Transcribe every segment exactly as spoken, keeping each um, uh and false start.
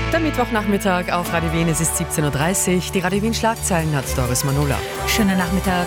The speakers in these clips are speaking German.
Der Mittwochnachmittag auf Radio Wien, es ist siebzehn Uhr dreißig. Die Radio Wien Schlagzeilen hat Doris Manula. Schönen Nachmittag.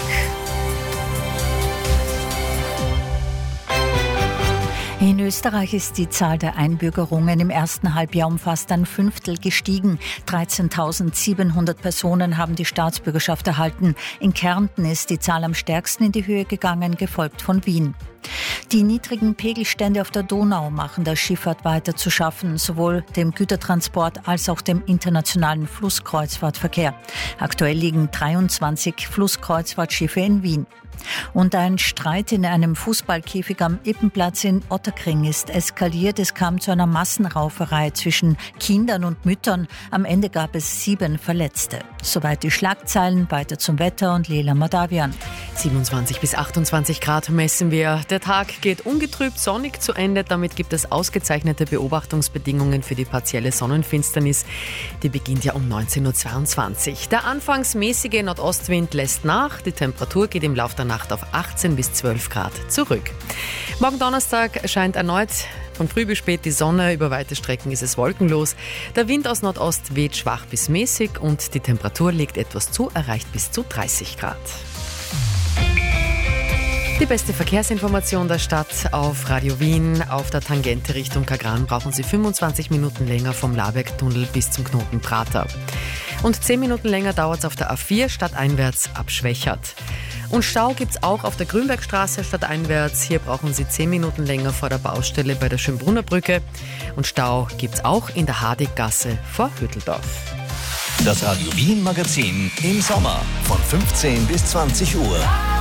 In Österreich ist die Zahl der Einbürgerungen im ersten Halbjahr um fast ein Fünftel gestiegen. dreizehntausendsiebenhundert Personen haben die Staatsbürgerschaft erhalten. In Kärnten ist die Zahl am stärksten in die Höhe gegangen, gefolgt von Wien. Die niedrigen Pegelstände auf der Donau machen der Schifffahrt weiter zu schaffen, sowohl dem Gütertransport als auch dem internationalen Flusskreuzfahrtverkehr. Aktuell liegen dreiundzwanzig Flusskreuzfahrtschiffe in Wien. Und ein Streit in einem Fußballkäfig am Ippenplatz in Ottakring ist eskaliert. Es kam zu einer Massenrauferei zwischen Kindern und Müttern. Am Ende gab es sieben Verletzte. Soweit die Schlagzeilen. Weiter zum Wetter und Lela Madavian. siebenundzwanzig bis achtundzwanzig Grad messen wir. Der Tag geht ungetrübt sonnig zu Ende. Damit gibt es ausgezeichnete Beobachtungsbedingungen für die partielle Sonnenfinsternis. Die beginnt ja um neunzehn Uhr zweiundzwanzig. Der anfangs mäßige Nordostwind lässt nach. Die Temperatur geht im Laufe der Nacht auf achtzehn bis zwölf Grad zurück. Morgen Donnerstag scheint erneut von früh bis spät die Sonne. Über weite Strecken ist es wolkenlos. Der Wind aus Nordost weht schwach bis mäßig und die Temperatur legt etwas zu, erreicht bis zu dreißig Grad. Die beste Verkehrsinformation der Stadt auf Radio Wien. Auf der Tangente Richtung Kagran brauchen Sie fünfundzwanzig Minuten länger vom Labergtunnel bis zum Knoten Prater. Und zehn Minuten länger dauert es auf der A vier stadteinwärts ab Schwächert. Und Stau gibt es auch auf der Grünbergstraße stadteinwärts. Hier brauchen Sie zehn Minuten länger vor der Baustelle bei der Schönbrunner Brücke. Und Stau gibt es auch in der Hardeggasse vor Hütteldorf. Das Radio Wien Magazin im Sommer von fünfzehn bis zwanzig Uhr.